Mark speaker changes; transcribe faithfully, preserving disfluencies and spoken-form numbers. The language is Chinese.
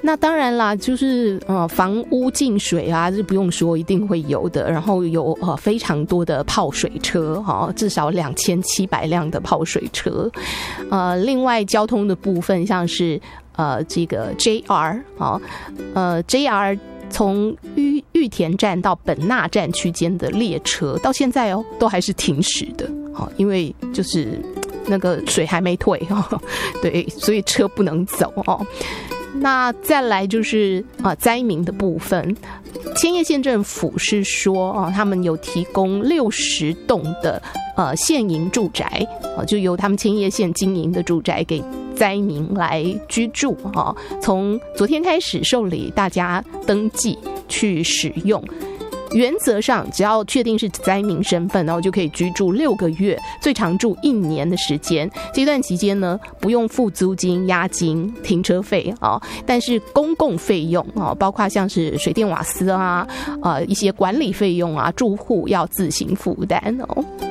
Speaker 1: 那当然啦，就是呃房屋进水啊，这不用说，一定会有的。然后有呃非常多的泡水车哈、哦，至少两千七百辆的泡水车。呃，另外交通的部分，像是呃这个 J R 啊、哦，呃 J R 从玉玉田站到本纳站区间的列车，到现在哦都还是停驶的啊、哦，因为就是那个水还没退哦，对，所以车不能走哦。那再来就是啊、呃、灾民的部分，千叶县政府是说啊、呃，他们有提供六十栋的呃现营住宅啊、呃，就由他们千叶县经营的住宅给灾民来居住啊、呃。从昨天开始受理大家登记去使用。原则上只要确定是灾民身份，然后就可以居住六个月，最长住一年的时间。这段期间呢，不用付租金、押金、停车费啊，但是公共费用啊，包括像是水电瓦斯啊、呃一些管理费用啊，住户要自行负担哦。